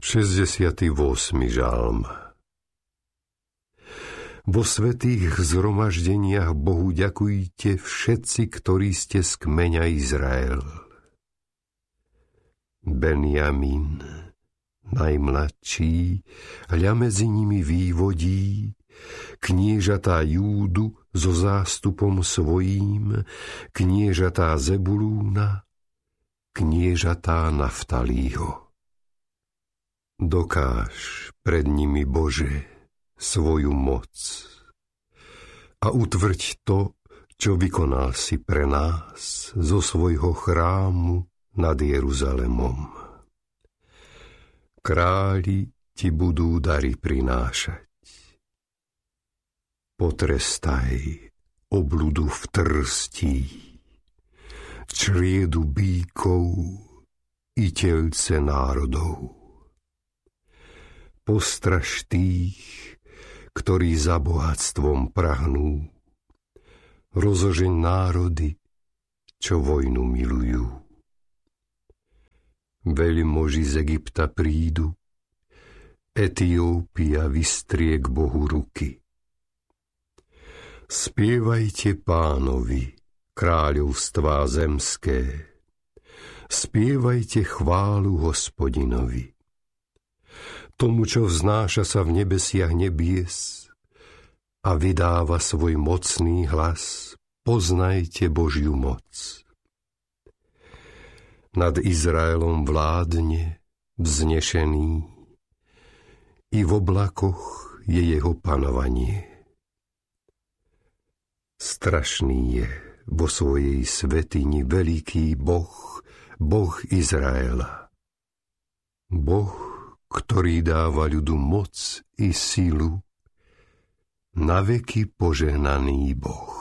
68. žalm. Vo svätých zhromaždeniach Bohu ďakujte všetci, ktorí ste z kmeňa Izrael. Benjamin, najmladší, hľa medzi nimi vývodí, kniežatá Júdu so zástupom svojím, kniežatá Zebulúna, kniežatá Naftalího. Dokáž pred nimi, Bože, svoju moc a utvrď to, čo vykonal si pre nás zo svojho chrámu nad Jeruzalemom. Králi ti budú dary prinášať. Potrestaj obludu v trstí, čriedu bíkov i telce národov. Postraž tých, ktorí za bohatstvom prahnú. Rozožeň národy, čo vojnu milujú. Veľmoži z Egypta prídu, Etiópia vystrie k Bohu ruky. Spievajte Pánovi, kráľovstvá zemské, spievajte chválu Hospodinovi. Tomu, čo vznáša sa v nebesiach nebies a vydáva svoj mocný hlas, poznajte Božiu moc. Nad Izraelom vládne vznešený, i v oblakoch je jeho panovanie. Strašný je vo svojej svätyni veľký Boh, Boh Izraela. Boh, ktorý dáva ľudu moc i silu, naveky požehnaný Boh.